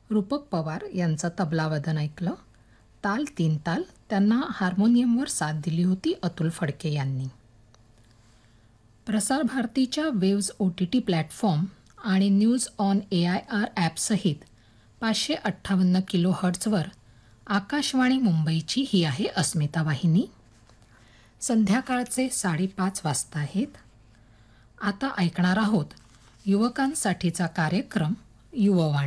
रूपक पवार यांचं तबलावादन ऐकलं. ताल तीन ताल त्यांना हार्मोनियमवर साथ दिली होती अतुल फडके यांनी. प्रसार भारतीच्या वेव्ज OTT प्लॅटफॉर्म आणि न्यूज ऑन AIR ॲपसहित 558 किलोहर्ट्झवर आकाशवाणी मुंबईची ही आहे अस्मिता वाहिनी. संध्याकाळचे 5:30 वाजता आहेत. आता ऐकणार आहोत युवकांसाठीचा कार्यक्रम युववाणी.